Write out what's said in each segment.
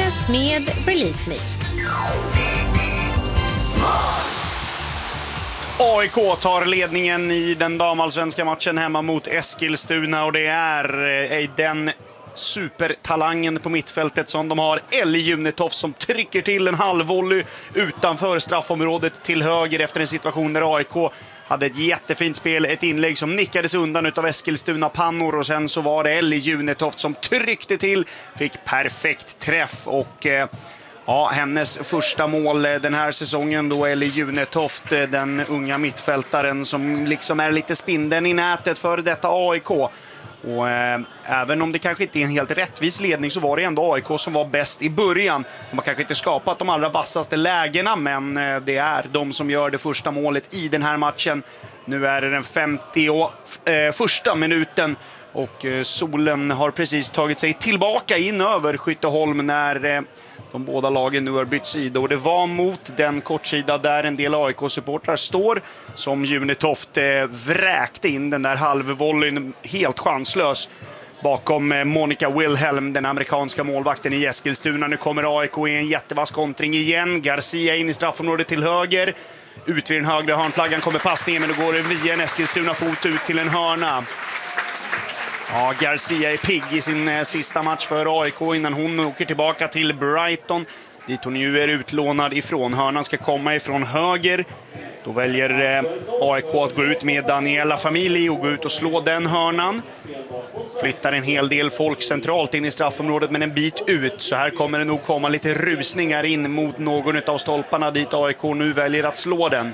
Bollnäs med Release Me. AIK tar ledningen i den damallsvenska matchen hemma mot Eskilstuna, och det är den supertalangen på mittfältet som de har, Ellie Junetoft, som trycker till en halvvolley utanför straffområdet till höger efter en situation där AIK hade ett jättefint spel, ett inlägg som nickades undan utav Eskilstuna pannor, och sen så var det Ellie Junetoft som tryckte till, fick perfekt träff, och hennes första mål den här säsongen då, Ellie Junetoft, den unga mittfältaren som liksom är lite spindeln i nätet för detta AIK. Och även om det kanske inte är en helt rättvis ledning, så var det ändå AIK som var bäst i början. De har kanske inte skapat de allra vassaste lägena, men det är de som gör det första målet i den här matchen. Nu är det den 51:a minuten, och solen har precis tagit sig tillbaka in över Skytteholm när de båda lagen nu har bytt sida, och det var mot den kortsida där en del AIK-supportrar står som Junetoft vräkte in den där halvvolleyn helt chanslös bakom Monica Wilhelm, den amerikanska målvakten i Eskilstuna. Nu kommer AIK i en jättevass kontring igen. Garcia in i straffområdet till höger. Ut vid den högra hörnflaggan kommer passningen, men då går det via en Eskilstuna-fot ut till en hörna. Ja, Garcia är pigg i sin sista match för AIK innan hon åker tillbaka till Brighton, dit hon ju är utlånad ifrån. Hörnan ska komma ifrån höger. Då väljer AIK att gå ut med Daniela Famili och gå ut och slå den hörnan. Flyttar en hel del folk centralt in i straffområdet, men en bit ut. Så här kommer det nog komma lite rusningar in mot någon av stolparna dit AIK nu väljer att slå den.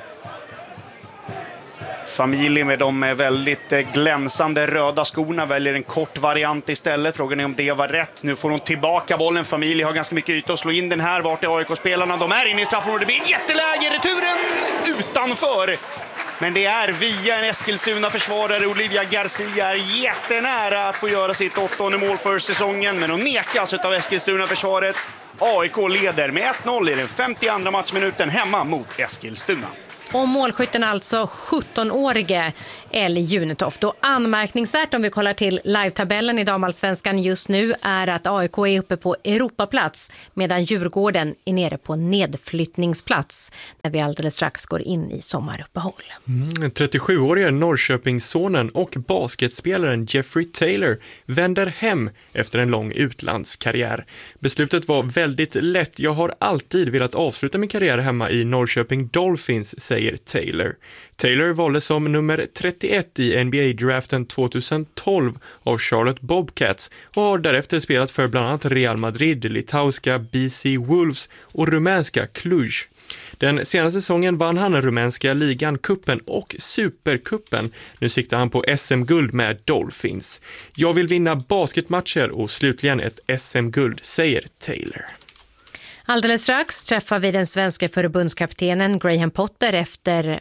Familj med de väldigt glänsande röda skorna väljer en kort variant istället. Frågan är om det var rätt. Nu får hon tillbaka bollen. Familj har ganska mycket yta att slå in den här. Vart är AIK-spelarna? De är inne i straffområdet. Det blir ett jätteläge. Returen utanför. Men det är via en Eskilstuna-försvarare. Olivia Garcia är jättenära att få göra sitt 8:e mål för säsongen. Men hon nekas av Eskilstuna-försvaret. AIK leder med 1-0 i den 52:a matchminuten hemma mot Eskilstuna. Och målskytten alltså 17-årige Ellie Junetoft. Och anmärkningsvärt om vi kollar till live-tabellen i damallsvenskan just nu är att AIK är uppe på Europaplats medan Djurgården är nere på nedflyttningsplats när vi alldeles strax går in i sommaruppehåll. 37-åriga Norrköpingssonen och basketspelaren Jeffrey Taylor vänder hem efter en lång utlandskarriär. Beslutet var väldigt lätt. Jag har alltid velat avsluta min karriär hemma i Norrköping Dolphins, säger Taylor. Taylor valdes som nummer 31 i NBA-draften 2012 av Charlotte Bobcats och har därefter spelat för bland annat Real Madrid, litauiska BC Wolves och rumänska Cluj. Den senaste säsongen vann han den rumänska ligan, kuppen och superkuppen. Nu siktar han på SM-guld med Dolphins. Jag vill vinna basketmatcher och slutligen ett SM-guld, säger Taylor. Alldeles strax träffar vi den svenska förbundskaptenen Graham Potter efter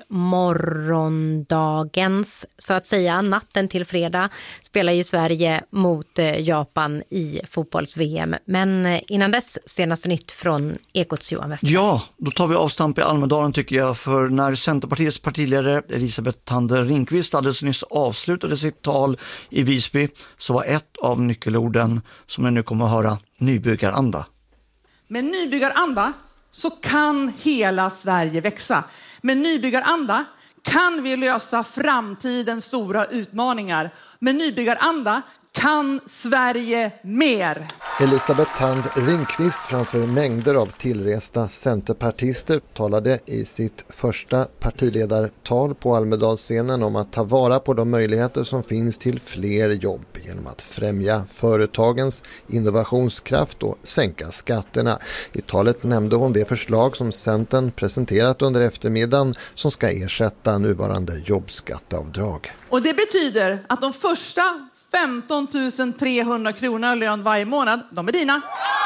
morgondagens, så att säga natten till fredag, spelar ju Sverige mot Japan i fotbolls-VM. Men innan dess, senaste nytt från Ekots Johan Westberg. Ja, då tar vi avstamp i Almedalen tycker jag, för när Centerpartiets partiledare Elisabeth Tander Ringqvist alldeles nyss avslutade sitt tal i Visby så var ett av nyckelorden som jag nu kommer att höra nybyggaranda. Med nybyggaranda så kan hela Sverige växa. Med nybyggaranda kan vi lösa framtidens stora utmaningar. Med nybyggaranda kan Sverige mer. Elisabeth Tand Ringqvist framför mängder av tillresta centerpartister talade i sitt första partiledartal på Almedalsscenen om att ta vara på de möjligheter som finns till fler jobb genom att främja företagens innovationskraft och sänka skatterna. I talet nämnde hon det förslag som Centern presenterat under eftermiddagen som ska ersätta nuvarande jobbskatteavdrag. Och det betyder att de första 15 300 kronor lön varje månad, de är dina.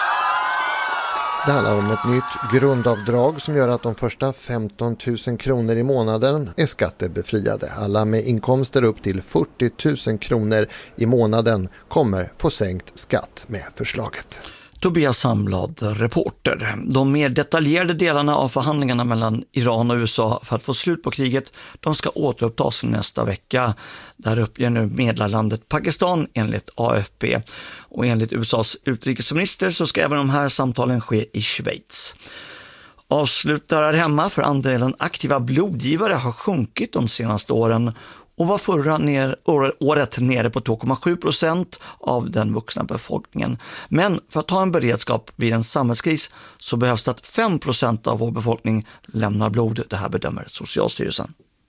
Det handlar om ett nytt grundavdrag som gör att de första 15 000 kronor i månaden är skattebefriade. Alla med inkomster upp till 40 000 kronor i månaden kommer få sänkt skatt med förslaget. Tobias Sandblad, reporter. De mer detaljerade delarna av förhandlingarna mellan Iran och USA för att få slut på kriget, de ska återupptas nästa vecka. Där uppger nu medlarlandet Pakistan enligt AFP. Och enligt USAs utrikesminister så ska även de här samtalen ske i Schweiz. Avslutar här hemma, för andelen aktiva blodgivare har sjunkit de senaste åren och var förra året nere på 2,7% av den vuxna befolkningen. Men för att ta en beredskap vid en samhällskris så behövs det att 5% av vår befolkning lämnar blod. Det här bedömer Socialstyrelsen.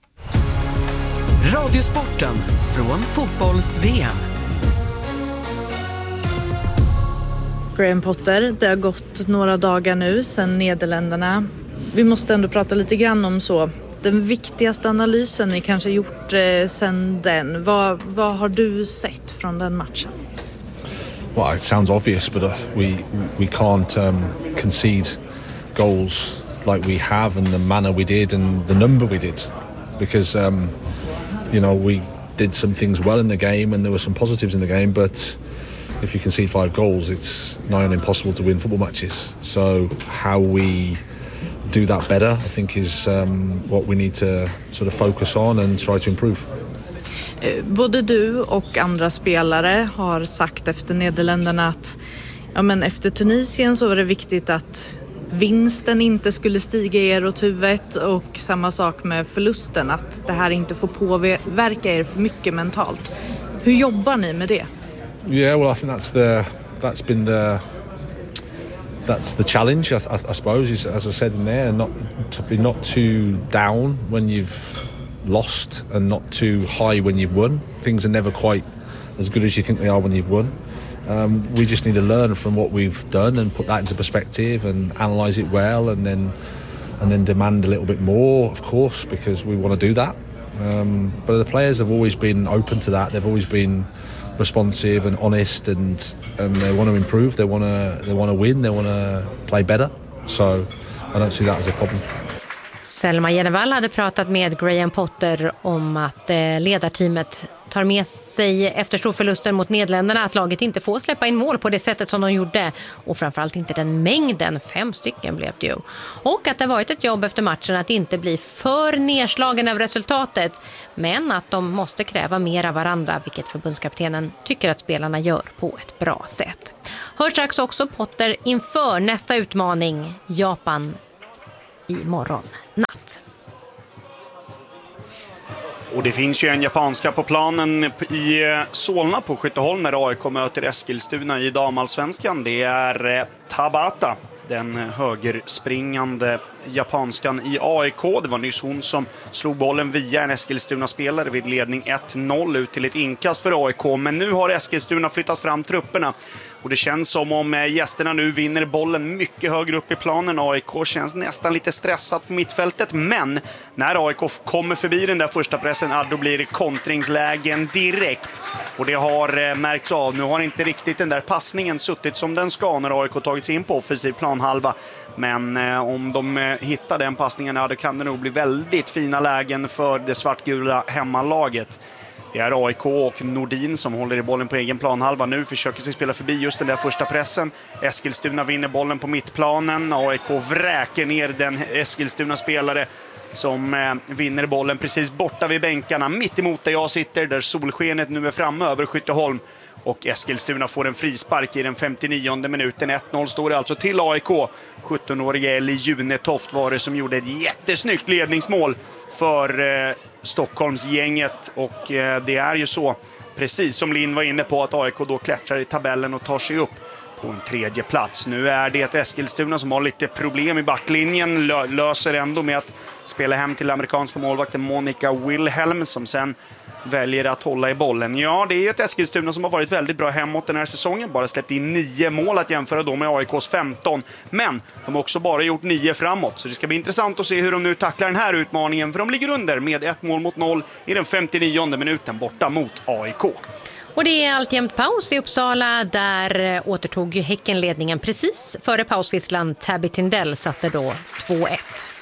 Radiosporten från fotbolls-VM. Graham Potter, det har gått några dagar nu sedan Nederländerna. Vi måste ändå prata lite grann om den viktigaste analysen ni kanske gjort sedan den. Vad har du sett från den matchen? Well, it sounds obvious, but we can't concede goals like we have in the manner we did and the number we did, because we did some things well in the game and there were some positives in the game, but if you concede 5 goals, it's nigh on impossible to win football matches. So how we do that better, I think, is what we need to sort of focus on and try to improve. Både du och andra spelare har sagt efter Nederländerna att efter Tunisien så var det viktigt att vinsten inte skulle stiga er åt huvudet, och samma sak med förlusten, att det här inte får påverka er för mycket mentalt. Hur jobbar ni med det? Yeah, well, I think that's the challenge, I suppose, is, as I said in there, not to be not too down when you've lost and not too high when you've won. Things are never quite as good as you think they are when you've won. We just need to learn from what we've done and put that into perspective and analyse it well, and then demand a little bit more, of course, because we want to do that. But the players have always been open to that. They've always been responsive and honest, and they want to improve. They want to win. They want to play better. So I don't see that as a problem. Selma Jenevall hade pratat med Graham Potter om att ledarteamet tar med sig efter storförlusten mot Nederländerna att laget inte får släppa in mål på det sättet som de gjorde, och framförallt inte den mängden, 5 stycken blev det ju. Och att det varit ett jobb efter matchen att inte bli för nedslagen av resultatet, men att de måste kräva mer av varandra, vilket förbundskaptenen tycker att spelarna gör på ett bra sätt. Hör strax också Potter inför nästa utmaning, Japan, i morgon natt. Och det finns ju en japanska på planen i Solna på Skytteholm när AIK möter Eskilstuna i damallsvenskan. Det är Tabata, den högerspringande japanskan i AIK. Det var nyss hon som slog bollen via en Eskilstuna-spelare vid ledning 1-0 ut till ett inkast för AIK. Men nu har Eskilstuna flyttat fram trupperna. Och det känns som om gästerna nu vinner bollen mycket högre upp i planen. AIK känns nästan lite stressat på mittfältet. Men när AIK kommer förbi den där första pressen, då blir det kontringslägen direkt. Och det har märkts av. Nu har inte riktigt den där passningen suttit som den ska när AIK tagit sig in på offensiv planhalva. Men om de hittar den passningen, då kan det nog bli väldigt fina lägen för det svartgula hemmalaget. Det är AIK och Nordin som håller i bollen på egen planhalva nu, försöker sig spela förbi just den där första pressen. Eskilstuna vinner bollen på mittplanen. AIK vräker ner den Eskilstuna-spelare som vinner bollen precis borta vid bänkarna, mitt emot där jag sitter, där solskenet nu är framme över Skytteholm. Och Eskilstuna får en frispark i den 59:e minuten. 1-0 står det alltså till AIK. 17-årige Ellie Junetoft var det som gjorde ett jättesnyggt ledningsmål för Stockholmsgänget. Och det är ju så, precis som Linn var inne på, att AIK då klättrar i tabellen och tar sig upp på en 3:e plats. Nu är det Eskilstuna som har lite problem i backlinjen, löser ändå med att spela hem till amerikanska målvakten Monica Wilhelm, som sen väljer att hålla i bollen. Ja, det är ett Eskilstuna som har varit väldigt bra hemåt den här säsongen. Bara släppt in 9 mål, att jämföra då med AIKs 15. Men de har också bara gjort 9 framåt. Så det ska bli intressant att se hur de nu tacklar den här utmaningen. För de ligger under med 1-0 i den 59:e minuten borta mot AIK. Och det är alltjämt paus i Uppsala. Där återtog ju Häcken ledningen precis före pausvisslan. Tabby Tindell satte då 2-1.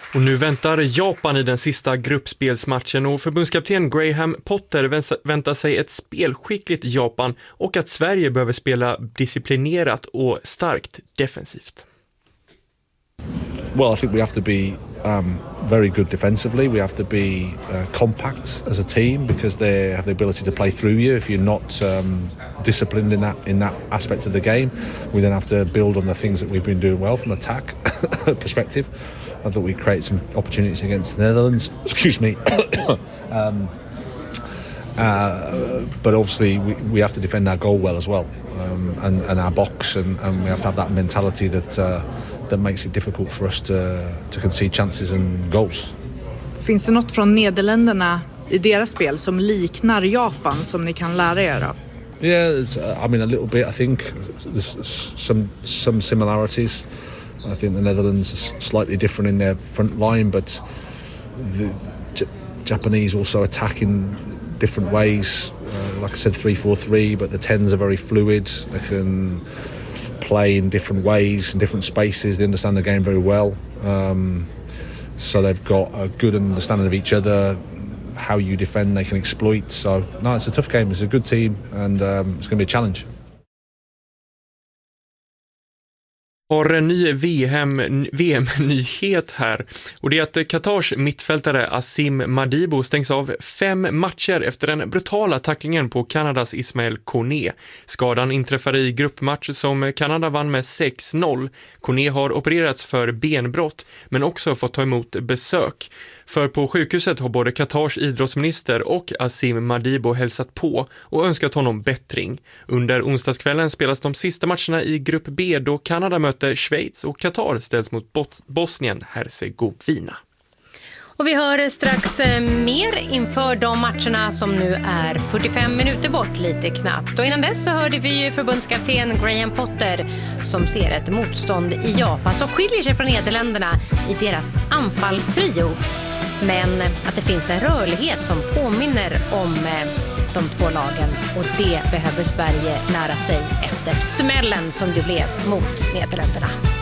Och nu väntar Japan i den sista gruppspelsmatchen och förbundskapten Graham Potter väntar sig ett spelskickligt Japan och att Sverige behöver spela disciplinerat och starkt defensivt. Well, I think we have to be very good defensively. We have to be compact as a team because they have the ability to play through you if you're not disciplined in that aspect of the game. We then have to build on the things that we've been doing well from an attack perspective. I thought we create some opportunities against the Netherlands. Excuse me. But obviously we have to defend our goal well as well, and our box, and we have to have that mentality that makes it difficult for us to concede chances and goals. Finns det något från Nederländerna i deras spel som liknar Japan som ni kan lära er av? Yeah, I mean a little bit. I think there's some similarities. I think the Netherlands is slightly different in their front line, but the Japanese also attack in different ways. Like I said, 3-4-3, but the 10s are very fluid. They can play in different ways, in different spaces. They understand the game very well. So they've got a good understanding of each other, how you defend, they can exploit. So, no, it's a tough game. It's a good team, and it's going to be a challenge. Har en ny VM-nyhet här, och det är att Qatars mittfältare Asim Madibo stängs av 5 matcher efter den brutala tacklingen på Kanadas Ismael Koné. Skadan inträffade i gruppmatch som Kanada vann med 6-0. Koné har opererats för benbrott men också fått ta emot besök. För på sjukhuset har både Qatars idrottsminister och Asim Madibo hälsat på och önskat honom bättring. Under onsdagskvällen spelas de sista matcherna i grupp B då Kanada möter Schweiz och Qatar ställs mot Bosnien-Herzegovina. Och vi hör strax mer inför de matcherna som nu är 45 minuter bort lite knappt. Och innan dess så hörde vi ju förbundskapten Graham Potter som ser ett motstånd i Japan som skiljer sig från Nederländerna i deras anfallstrio. Men att det finns en rörlighet som påminner om de två lagen, och det behöver Sverige lära sig efter smällen som det blev mot Nederländerna.